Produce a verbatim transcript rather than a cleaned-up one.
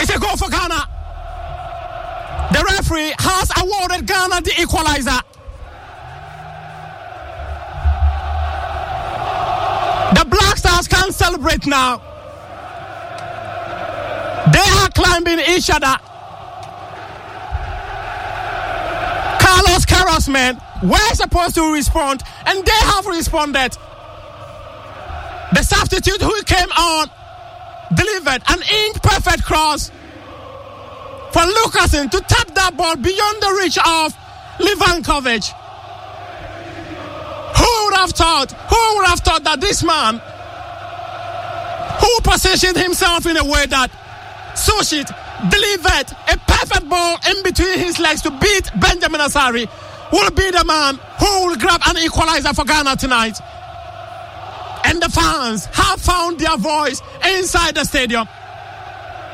It's a goal for Ghana. The referee has awarded Ghana the equalizer. The Black Stars can celebrate now. They are climbing each other. Carlos Queiroz, men, were supposed to respond, and they have responded. The substitute who came on delivered an inch perfect cross for Lucasen to tap that ball beyond the reach of Livankovic. Who would have thought, who would have thought that this man, who positioned himself in a way that Sushit delivered a perfect ball in between his legs to beat Benjamin Asari, will be the man who will grab an equalizer for Ghana tonight. And the fans have found their voice inside the stadium.